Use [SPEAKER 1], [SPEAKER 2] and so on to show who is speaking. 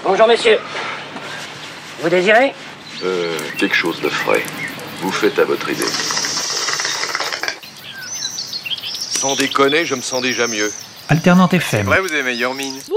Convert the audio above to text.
[SPEAKER 1] Bonjour messieurs. Vous désirez ?
[SPEAKER 2] Quelque chose de frais. Vous faites à votre idée.
[SPEAKER 3] Sans déconner, je me sens déjà mieux.
[SPEAKER 4] Alternante FM.
[SPEAKER 3] Ouais, vous avez meilleure mine.